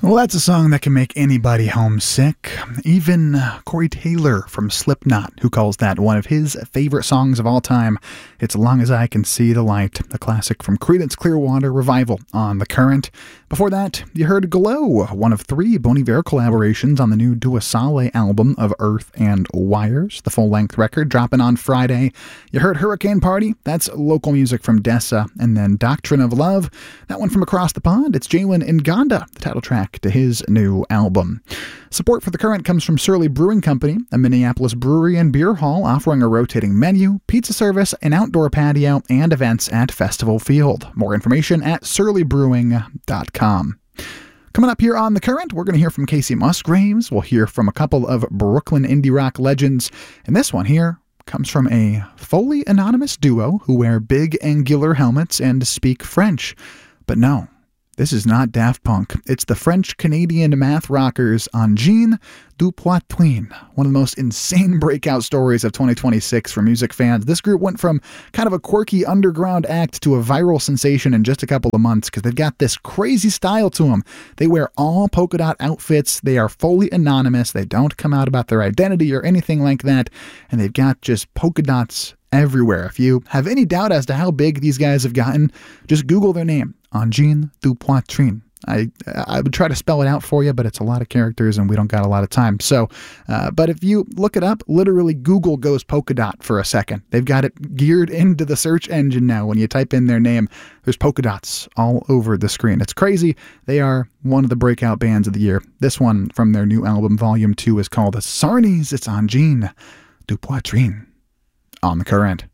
Well, that's a song that can make anybody homesick. Even Corey Taylor from Slipknot, who calls that one of his favorite songs of all time. It's Long As I Can See the Light, the classic from Creedence Clearwater Revival on The Current. Before that, you heard Glow, one of 3 Bon Iver collaborations on the new Dua Saleh album of Earth and Wires, the full-length record dropping on Friday. You heard Hurricane Party, that's local music from Dessa, and then Doctrine of Love, that one from across the pond. It's Jalen Nganda, the title track to his new album. Support for The Current comes from Surly Brewing Company, a Minneapolis brewery and beer hall offering a rotating menu, pizza service, an outdoor patio, and events at Festival Field. More information at surlybrewing.com. Coming up here on The Current, we're going to hear from Casey Musgraves. We'll hear from a couple of Brooklyn indie rock legends, and this one here comes from a fully anonymous duo who wear big angular helmets and speak French. But no, this is not Daft Punk. It's the French-Canadian math rockers Engin du Poitrine, one of the most insane breakout stories of 2026 for music fans. This group went from kind of a quirky underground act to a viral sensation in just a couple of months because they've got this crazy style to them. They wear all polka dot outfits. They are fully anonymous. They don't come out about their identity or anything like that. And they've got just polka dots everywhere. If you have any doubt as to how big these guys have gotten, just Google their name, Engin du Poitrine. I would try to spell it out for you, but it's a lot of characters and we don't got a lot of time. So, but if you look it up, literally Google goes polka dot for a second. They've got it geared into the search engine now. When you type in their name, there's polka dots all over the screen. It's crazy. They are one of the breakout bands of the year. This one from their new album, Volume 2, is called Sarnies. It's Engin du Poitrine on The Current.